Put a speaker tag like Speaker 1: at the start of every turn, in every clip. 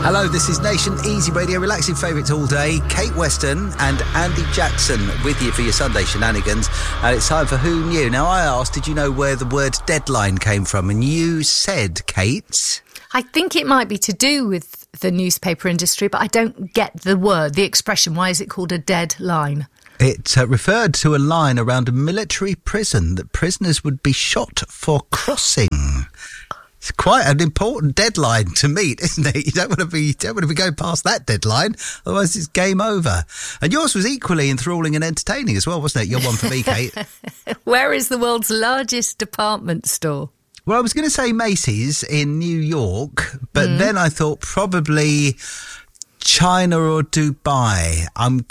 Speaker 1: Hello, this is Nation Easy Radio, relaxing favourites all day. Kate Weston and Andy Jackson with you for your Sunday shenanigans. And it's time for Who Knew. Now, I asked, did you know where the word deadline came from? And you said, Kate...
Speaker 2: I think it might be to do with the newspaper industry, but I don't get the word, the expression. Why is it called a deadline?
Speaker 1: It referred to a line around a military prison that prisoners would be shot for crossing. It's quite an important deadline to meet, isn't it? You don't want to be going past that deadline, otherwise it's game over. And yours was equally enthralling and entertaining as well, wasn't it? You're one for me, Kate.
Speaker 2: Where is the world's largest department store?
Speaker 1: Well, I was going to say Macy's in New York, but then I thought probably China or Dubai.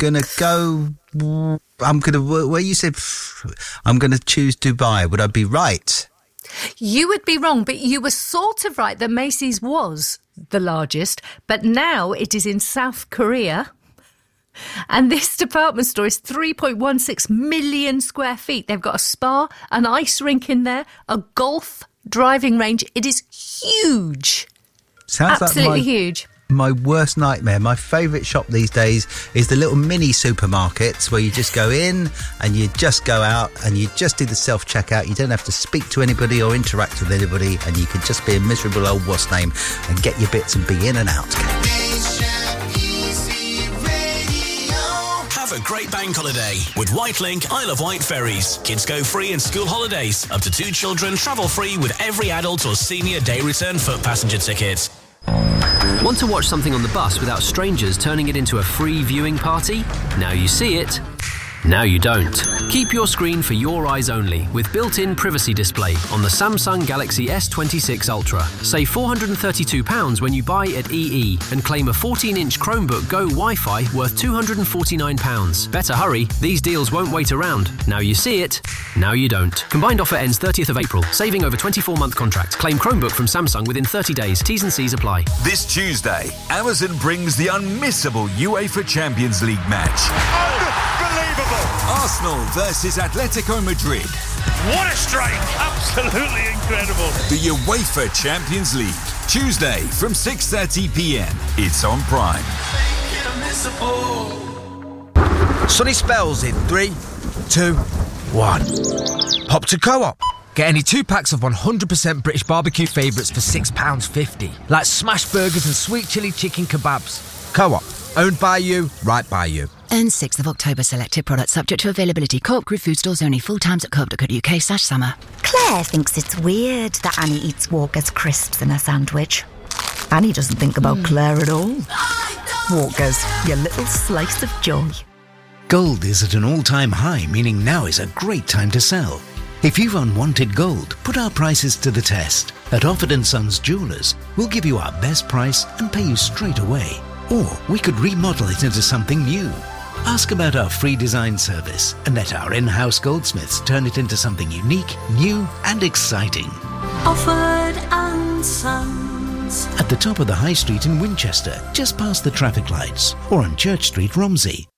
Speaker 1: Where you said, I'm going to choose Dubai. Would I be right?
Speaker 2: You would be wrong, but you were sort of right that Macy's was the largest, but now it is in South Korea. And this department store is 3.16 million square feet. They've got a spa, an ice rink in there, a golf driving range. It is huge.
Speaker 1: Sounds
Speaker 2: absolutely
Speaker 1: like
Speaker 2: huge.
Speaker 1: My worst nightmare. My favourite shop these days is the little mini supermarkets where you just go in and you just go out and you just do the self-checkout. You don't have to speak to anybody or interact with anybody, and you can just be a miserable old what's name and get your bits and be in and out.
Speaker 3: Have a great bank holiday with Whitelink Isle of Wight ferries. Kids go free in school holidays. Up to 2 children travel free with every adult or senior day return foot passenger ticket.
Speaker 4: Want to watch something on the bus without strangers turning it into a free viewing party? Now you see it. Now you don't. Keep your screen for your eyes only with built-in privacy display on the Samsung Galaxy S26 Ultra. Save £432 when you buy at EE and claim a 14-inch Chromebook Go Wi-Fi worth £249. Better hurry, these deals won't wait around. Now you see it, now you don't. Combined offer ends 30th of April. Saving over 24-month contract. Claim Chromebook from Samsung within 30 days. T's and C's apply.
Speaker 5: This Tuesday, Amazon brings the unmissable UEFA Champions League match. Unbelievable! Arsenal versus Atletico Madrid.
Speaker 6: What a strike! Absolutely incredible.
Speaker 5: The UEFA Champions League. Tuesday from 6:30pm. It's on Prime.
Speaker 7: Sunny spells in 3, 2, 1. Hop to Co-op. Get any 2 packs of 100% British barbecue favourites for £6.50. Like smash burgers and sweet chilli chicken kebabs. Co-op. Owned by you, right by you.
Speaker 8: Earn 6th of October selected products subject to availability. Co-op Group food stores only. Full times at co-op.co.uk/summer.
Speaker 9: Claire thinks it's weird that Annie eats Walker's crisps in her sandwich. Annie doesn't think about Claire at all. Walker's, your little slice of joy.
Speaker 10: Gold is at an all-time high, meaning now is a great time to sell. If you've unwanted gold, put our prices to the test. At Offord & Sons Jewellers, we'll give you our best price and pay you straight away. Or we could remodel it into something new. Ask about our free design service and let our in-house goldsmiths turn it into something unique, new and exciting.
Speaker 11: Offord & Sons.
Speaker 10: At the top of the High Street in Winchester, just past the traffic lights, or on Church Street, Romsey.